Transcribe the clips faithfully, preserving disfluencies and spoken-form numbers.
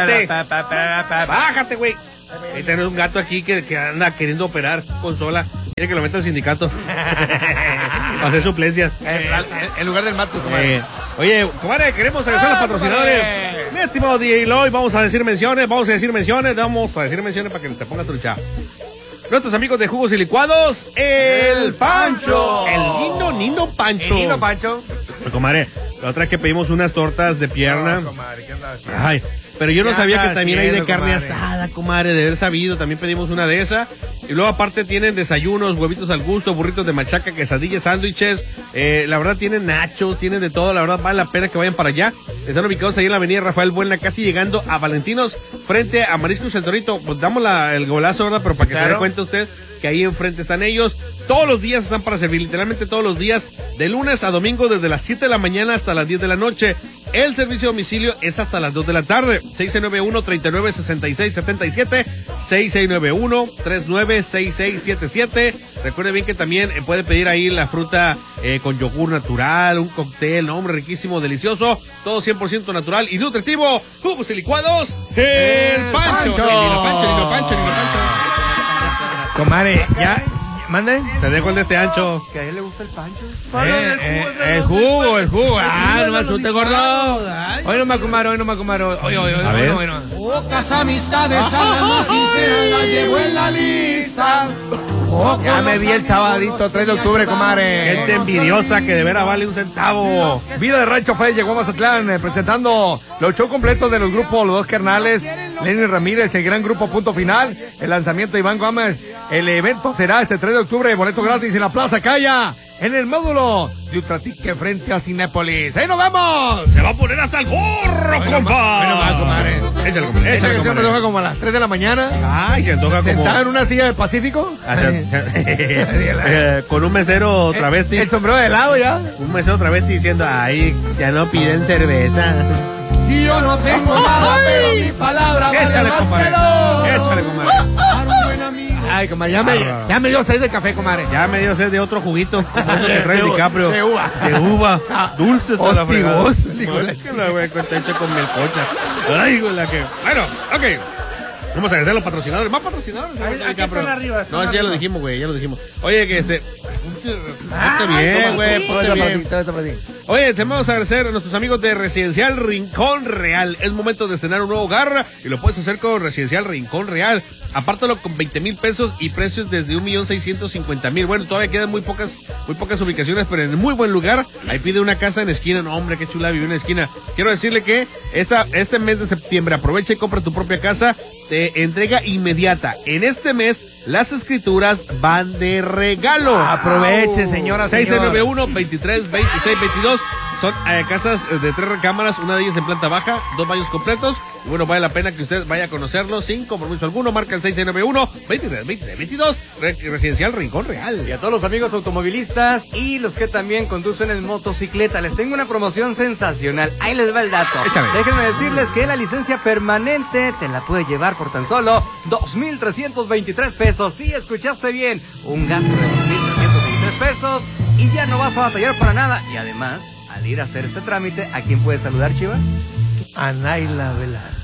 bájate. Bájate, güey. Ahí tenés un gato aquí que, que anda queriendo operar consola. Quiere que lo meta al sindicato. Para hacer suplencias. En, en lugar del mato, comadre. Eh, oye, comadre, queremos agradecer a los patrocinadores. Mi estimado D J Lloyd, vamos a decir menciones, vamos a decir menciones, vamos a decir menciones para que te ponga trucha. Nuestros amigos de Jugos y Licuados, el Pancho. El lindo, lindo Pancho. El lindo Pancho. Pues, comadre, la otra es que pedimos unas tortas de pierna. No, comadre, ¿qué andas haciendo? Ay, pero yo no ¿Qué sabía que andas también hay de haciendo, carne comadre? asada, comadre, de haber sabido. También pedimos una de esa. Y luego aparte tienen desayunos, huevitos al gusto, burritos de machaca, quesadillas, sándwiches. Eh, la verdad tienen nachos, tienen de todo. La verdad vale la pena que vayan para allá. Están ubicados ahí en la avenida Rafael Buena, casi llegando a Valentinos, frente a Mariscos El Torito. Pues damos la, el golazo, ¿verdad? Pero para que Claro. se dé cuenta usted que ahí enfrente están ellos. Todos los días están para servir, literalmente todos los días, de lunes a domingo, desde las siete de la mañana hasta las diez de la noche. El servicio de domicilio es hasta las dos de la tarde. seis seis nueve uno, tres nueve seis seis siete siete. seis seis nueve uno, tres nueve seis seis siete siete. Recuerde bien que también eh, puede pedir ahí la fruta eh, con yogur natural, un cóctel, ¿no? Hombre, riquísimo, delicioso. Todo cien por ciento natural y nutritivo. Jugos y licuados. El, El Pancho. Pancho. El Nino Pancho, el Nino Pancho, el Nino Pancho. Comadre, ya. Mande. Te dejo el de este ancho. ¿Que a él le gusta el Pancho? Eh, eh, el jugo, el jugo. Ah, no me asustes, gordo. Hoy no me comadre, hoy no me comadre. Hoy, hoy, hoy, A hoy, ver. hoy no. Pocas amistades a las más sinceras las llevo en la lista. Ya me vi el sabadito tres de octubre, comadre. Gente envidiosa que de veras vale un centavo. Vida de Rancho Fest llegó a Mazatlán eh, presentando los shows completos de los grupos Los Dos Carnales, Lenny Ramírez, el gran grupo Punto Final, el lanzamiento de Iván Gómez. El evento será este tres de octubre, boleto gratis en la Plaza Calla, en el módulo de Ultratique frente a Cinépolis. ¡Ahí nos vemos! Se va a poner hasta el gorro, Bueno, compa. bueno, va, comadre. Échale, compadre. Esa Échale, que se me compadre. toca como a las tres de la mañana, Ay, se antoja como... sentada en una silla del Pacífico. Eh, con un mesero travesti. El sombrero de helado ya. Un mesero travesti diciendo, ay, ya no piden cerveza. Y yo no tengo nada, pero mi palabra vale Échale, más que compadre. dos. Échale, compadre. Para un buen amigo. Ay, comadre, ya me, ya me dio seis de café, comadre. Ya me dio sed de otro juguito. Como el de Rey DiCaprio. De uva. De uva. Dulce toda la fregada. Hostigoso, hijo de la Es que la güey cuenta hecha con melcocha. Ay, güey, la que... Bueno, ok. Vamos a agradecer a los patrocinadores. ¿Más patrocinadores? Ahí- aquí están arriba, están No, sí, ya lo arriba. dijimos, güey, ya lo dijimos. Oye, que este... Ponte bien, güey, ponte bien. Oye, te vamos a agradecer a nuestros amigos de Residencial Rincón Real. Es momento de estrenar un nuevo hogar y lo puedes hacer con Residencial Rincón Real. Apártalo con veinte mil pesos y precios desde un millón seiscientos cincuenta mil. Bueno, todavía quedan muy pocas, muy pocas ubicaciones, pero en muy buen lugar. Ahí pide una casa en esquina. No, hombre, qué chula vivir en esquina. Quiero decirle que esta, este mes de septiembre aprovecha y compra tu propia casa. Te entrega inmediata. En este mes, las escrituras van de regalo. Aproveche, señora, seis señor. nueve uno, veintitrés, veintiséis, veintidós. Son eh, casas de tres recámaras, una de ellas en planta baja, dos baños completos. Y bueno, vale la pena que usted vaya a conocerlo sin compromiso alguno. Marca el seis nueve uno, veintitrés, veintiséis, veintidós. Re- Residencial Rincón Real. Y a todos los amigos automovilistas y los que también conducen en motocicleta, les tengo una promoción sensacional. Ahí les va el dato. Échale. Déjenme decirles que la licencia permanente te la puede llevar por tan solo dos mil trescientos veintitrés pesos. Sí, escuchaste bien. Un gasto de dos mil trescientos veintitrés pesos y ya no vas a batallar para nada. Y además, al ir a hacer este trámite, ¿a quién puedes saludar, Chiva? A Naila Velarde.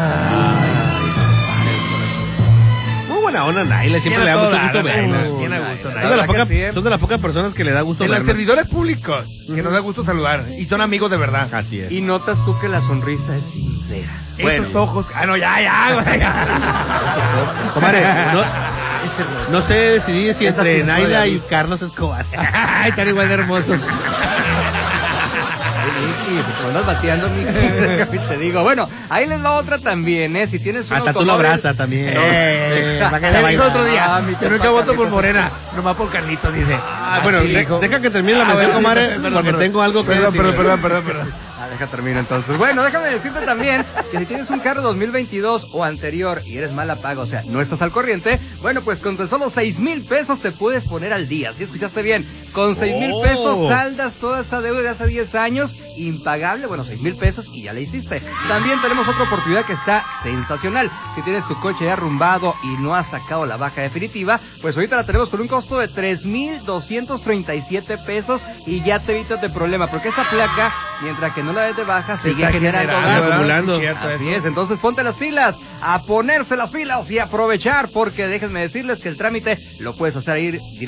Muy buena onda, Naila. Siempre le da mucho gusto verla. Tiene gusto, Son de, Naila. las pocas, que sí, ¿eh? son de las pocas personas que le da gusto De los verla. servidores públicos que nos da gusto saludar y son amigos de verdad. Así es. Y notas tú que la sonrisa es sincera. Esos ojos. Ah, no, ya, ya, güey. Comadre, no, Ese rostro. no sé decidir si Esa entre sí no la Naila he y visto. Carlos Escobar. Ay, están igual de hermosos. Ay, Miki, te andas bateando, Miki. Te digo, bueno, ahí les va otra también, ¿eh? Si tienes un Hasta tú lo automóvil- abrazas también. Eh, para que me la dijo baile. otro día. Ah, mi Yo nunca compa voto por Carlitos. Morena, nomás por Carlitos, dice. Ah, bueno, Así de- dijo. deja que termine la Ah, mención, bueno, comadre, perdón, porque perdón. tengo algo que Perdón, decir. perdón, perdón, perdón, perdón. Ah, deja termino entonces. Bueno, déjame decirte también que si tienes un carro dos mil veintidós o anterior y eres mala paga, o sea, no estás al corriente, bueno, pues con tan solo seis mil pesos te puedes poner al día. ¿Sí escuchaste bien? Con seis mil Oh. pesos saldas toda esa deuda de hace diez años, impagable, bueno, seis mil pesos y ya la hiciste. También tenemos otra oportunidad que está sensacional. Si tienes tu coche ya arrumbado y no has sacado la baja definitiva, pues ahorita la tenemos con un costo de tres mil doscientos treinta y siete pesos y ya te evitas de problema, porque esa placa, mientras que no la des de baja, Se sigue está generando generando, gasto. acumulando. Sí, cierto Así eso. es, entonces ponte las pilas, a ponerse las pilas y aprovechar, porque déjenme decirles que el trámite lo puedes hacer ir